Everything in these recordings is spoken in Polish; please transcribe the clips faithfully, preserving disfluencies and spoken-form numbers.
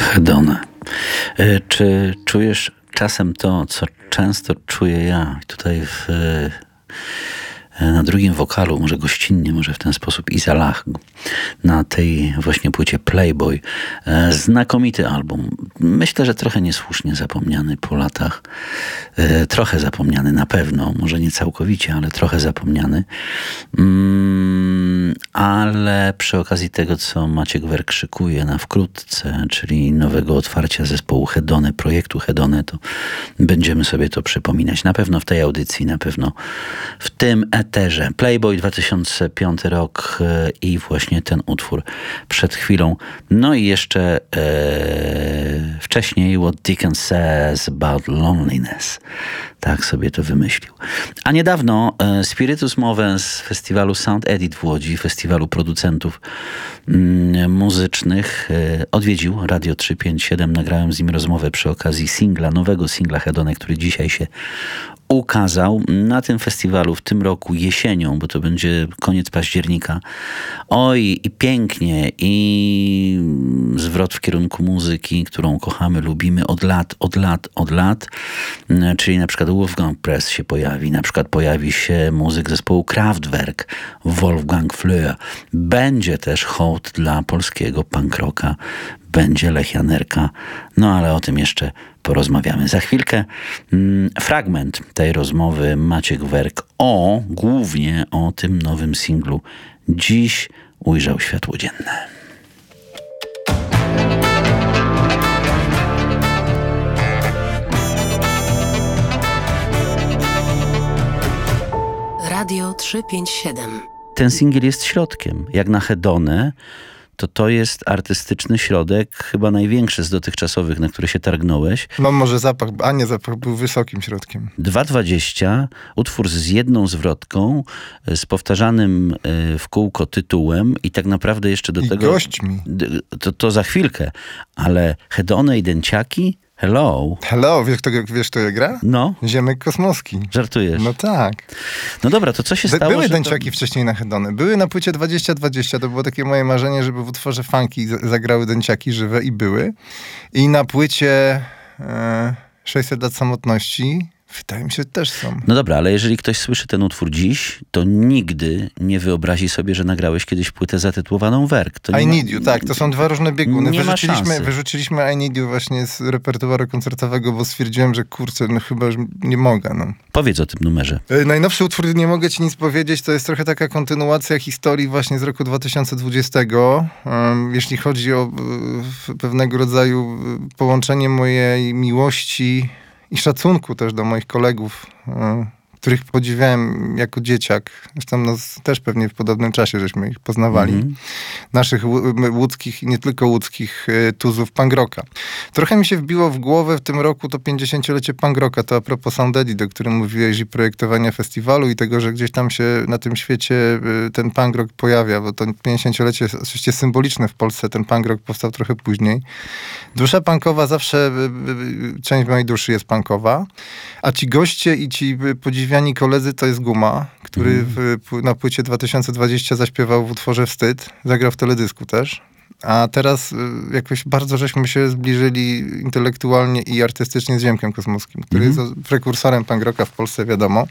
Hedonę. E, Czy czujesz czasem to, co często czuję ja tutaj w, e, na drugim wokalu, może gościnnie, może w ten sposób Iza Lach, na tej właśnie płycie Playboy. E, Znakomity album. Myślę, że trochę niesłusznie zapomniany po latach. E, Trochę zapomniany na pewno, może nie całkowicie, ale trochę zapomniany. Mm, ale przy okazji tego, co Maciek Werk szykuje na wkrótce, czyli nowego otwarcia zespołu Hedone, projektu Hedone, to będziemy sobie to przypominać. Na pewno w tej audycji, na pewno w tym eterze. Playboy dwa tysiące piąty rok e, i właśnie ten utwór przed chwilą. No i jeszcze e, wcześniej What Dickens Says About Loneliness. Tak sobie to wymyślił. A niedawno e, Spiritus Movens z festiwalu Sound Edit w Łodzi, festiwalu producentów mm, muzycznych, e, odwiedził Radio trzysta pięćdziesiąt siedem. Nagrałem z nim rozmowę przy okazji singla, nowego singla Hedone, który dzisiaj się ukazał na tym festiwalu w tym roku jesienią, bo to będzie koniec października. Oj, i pięknie, i zwrot w kierunku muzyki, którą kochamy, lubimy od lat, od lat, od lat. Czyli na przykład Wolfgang Press się pojawi, na przykład pojawi się muzyk zespołu Kraftwerk, Wolfgang Flür. Będzie też hołd dla polskiego punk rocka, będzie Lech Janerka, no ale o tym jeszcze porozmawiamy. Za chwilkę mm, fragment tej rozmowy Maciek Werk o, głównie o tym nowym singlu dziś ujrzał światło dzienne. Radio trzysta pięćdziesiąt siedem. Ten singiel jest środkiem. Jak na Hedone, to to jest artystyczny środek, chyba największy z dotychczasowych, na które się targnąłeś. No może zapach, a nie, zapach był wysokim środkiem. dwa dwadzieścia, utwór z jedną zwrotką, z powtarzanym w kółko tytułem i tak naprawdę jeszcze do I tego... gośćmi. To, to za chwilkę, ale Hedone i Dęciaki? Hello. Hello, wiesz kto, wiesz kto je gra? No. Ziemek Kosmowski. Żartujesz? No tak. No dobra, to co się stało? Były że Dęciaki to... wcześniej na Hedony. Były na płycie dwadzieścia dwadzieścia. To było takie moje marzenie, żeby w utworze funky zagrały Dęciaki żywe i były. I na płycie e, sześćset lat samotności wydaje mi się, też są. No dobra, ale jeżeli ktoś słyszy ten utwór dziś, to nigdy nie wyobrazi sobie, że nagrałeś kiedyś płytę zatytułowaną Werk. To I ma... Need You, tak, to są dwa różne bieguny. Nie ma Wyrzuciliśmy, szansy. wyrzuciliśmy I Need You właśnie z repertuaru koncertowego, bo stwierdziłem, że kurczę, no chyba już nie mogę. No. Powiedz o tym numerze. E, Najnowszy utwór, nie mogę ci nic powiedzieć, to jest trochę taka kontynuacja historii właśnie z roku dwa tysiące dwudziestego. Um, jeśli chodzi o e, pewnego rodzaju połączenie mojej miłości i szacunku też do moich kolegów, y, których podziwiałem jako dzieciak. Zresztą no, też pewnie w podobnym czasie żeśmy ich poznawali. Mm-hmm. Naszych łu- łódzkich i nie tylko łódzkich y, tuzów punk rocka. Trochę mi się wbiło w głowę w tym roku to pięćdziesięciolecie punk rocka. To a propos Sound Edit, o którym mówiłeś, i projektowania festiwalu i tego, że gdzieś tam się na tym świecie y, ten punk rock pojawia, bo to pięćdziesięciolecie jest oczywiście symboliczne w Polsce. Ten punk rock powstał trochę później. Dusza punkowa zawsze, y, y, część mojej duszy jest punkowa, a ci goście i ci y, podziwiani koledzy to jest Guma, który mm. w, na płycie dwa tysiące dwadzieścia zaśpiewał w utworze Wstyd, zagrał w teledysku też. A teraz y, jakoś bardzo żeśmy się zbliżyli intelektualnie i artystycznie z Ziemkiem Kosmowskim, który mm. jest prekursorem punk rocka w Polsce, wiadomo.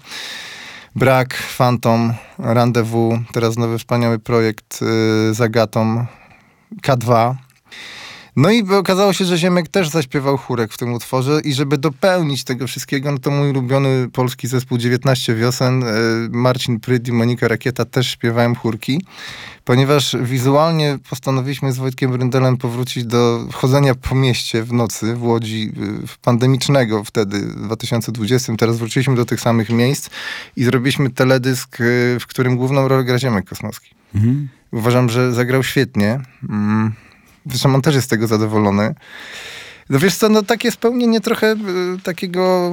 Brak, Phantom, Rendezvous, teraz nowy wspaniały projekt y, z Agatą, K dwa. No i okazało się, że Ziemek też zaśpiewał chórek w tym utworze i żeby dopełnić tego wszystkiego, no to mój ulubiony polski zespół dziewiętnaście wiosen, Marcin Pryd i Monika Rakieta też śpiewałem chórki, ponieważ wizualnie postanowiliśmy z Wojtkiem Bryndelem powrócić do chodzenia po mieście w nocy w Łodzi, pandemicznego wtedy, w dwa tysiące dwudziestym. Teraz wróciliśmy do tych samych miejsc i zrobiliśmy teledysk, w którym główną rolę gra Ziemek Kosmowski. Mhm. Uważam, że zagrał świetnie. Mm. Zresztą on też jest z tego zadowolony. No wiesz co, no takie spełnienie trochę y, takiego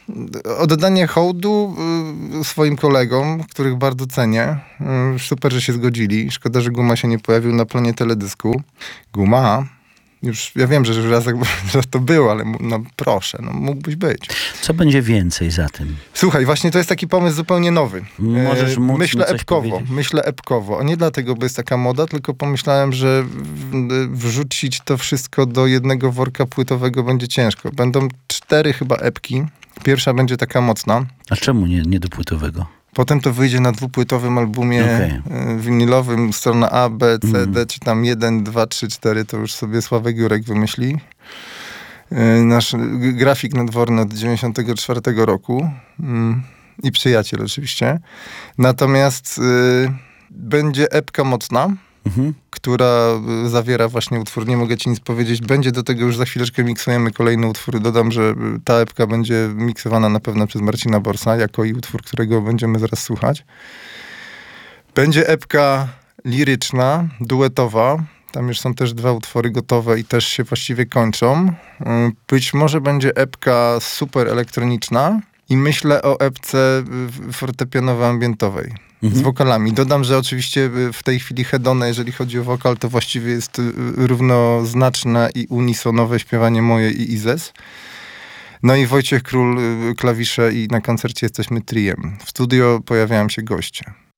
oddanie hołdu y, swoim kolegom, których bardzo cenię. Y, super, że się zgodzili. Szkoda, że Guma się nie pojawił na planie teledysku. Guma, Już ja wiem, że już raz, raz to było, ale no proszę, no mógłbyś być. Co będzie więcej za tym? Słuchaj, właśnie to jest taki pomysł zupełnie nowy. Możesz E, móc Myślę mi coś epkowo, powiedzieć? myślę epkowo. Nie dlatego, bo jest taka moda, tylko pomyślałem, że w- wrzucić to wszystko do jednego worka płytowego będzie ciężko. Będą cztery chyba epki. Pierwsza będzie taka mocna. A czemu nie, nie do płytowego? Potem to wyjdzie na dwupłytowym albumie Okej. e, winylowym, strona A, B, C, D, czy tam jeden, dwa, trzy, cztery, to już sobie Sławek Jurek wymyśli. E, Nasz g- grafik nadworny od dziewięćdziesiątego czwartego roku mm, i przyjaciel oczywiście. Natomiast y, będzie epka mocna, Mhm. która y, zawiera właśnie utwór Nie mogę ci nic powiedzieć. Będzie do tego już za chwileczkę miksujemy kolejny utwór. Dodam, że y, ta epka będzie miksowana na pewno przez Marcina Borsa, jako i utwór, którego będziemy zaraz słuchać. Będzie epka liryczna, duetowa. Tam już są też dwa utwory gotowe i też się właściwie kończą. Y, Być może będzie epka super elektroniczna i myślę o epce y, fortepianowo-ambientowej. Z wokalami. Dodam, że oczywiście y, w tej chwili Hedone, jeżeli chodzi o wokal, to właściwie jest y, równoznaczne i unisonowe śpiewanie moje i Izes. No i Wojciech Król, y, klawisze i na koncercie jesteśmy triem. W studio pojawiają się goście.